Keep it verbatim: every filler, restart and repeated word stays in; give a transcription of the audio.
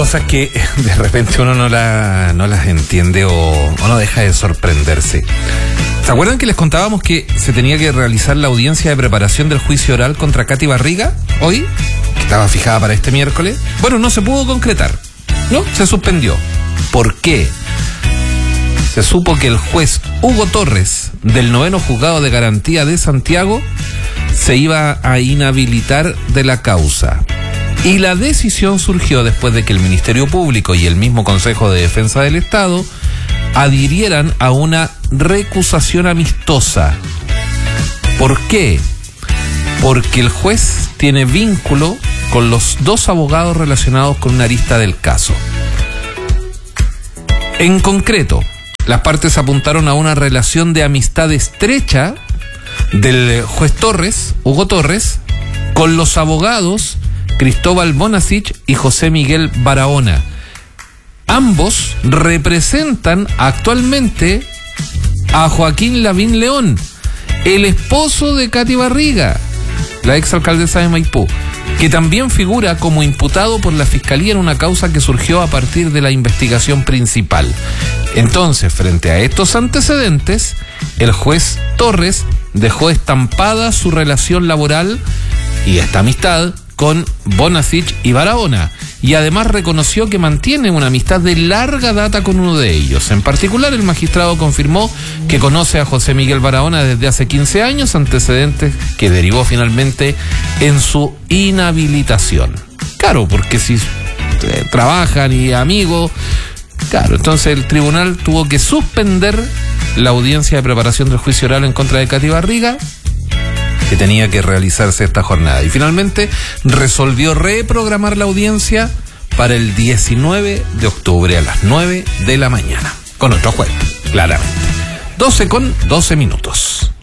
cosas que de repente uno no, la, no las entiende o, o no deja de sorprenderse. ¿Se acuerdan que les contábamos que se tenía que realizar la audiencia de preparación del juicio oral contra Katy Barriga hoy? Que estaba fijada para este miércoles. Bueno, no se pudo concretar, ¿no? Se suspendió. ¿Por qué? Se supo que el juez Hugo Torres, del noveno juzgado de garantía de Santiago, se iba a inhabilitar de la causa. Y la decisión surgió después de que el Ministerio Público y el mismo Consejo de Defensa del Estado adhirieran a una recusación amistosa. ¿Por qué? Porque el juez tiene vínculo con los dos abogados relacionados con una arista del caso. En concreto, las partes apuntaron a una relación de amistad estrecha del juez Torres, Hugo Torres, con los abogados Cristóbal Bonasich y José Miguel Barahona. Ambos representan actualmente a Joaquín Lavín León, el esposo de Katy Barriga, la exalcaldesa de Maipú, que también figura como imputado por la Fiscalía en una causa que surgió a partir de la investigación principal. Entonces, frente a estos antecedentes, el juez Torres dejó estampada su relación laboral y esta amistad con Bonasich y Barahona, y además reconoció que mantiene una amistad de larga data con uno de ellos. En particular, el magistrado confirmó que conoce a José Miguel Barahona desde hace quince años, antecedentes que derivó finalmente en su inhabilitación. Claro, porque si eh, trabajan y amigos, claro, entonces el tribunal tuvo que suspender la audiencia de preparación del juicio oral en contra de Katy Barriga, que tenía que realizarse esta jornada, y finalmente resolvió reprogramar la audiencia para el diecinueve de octubre a las nueve de la mañana, con otro juez, claramente. doce con doce minutos.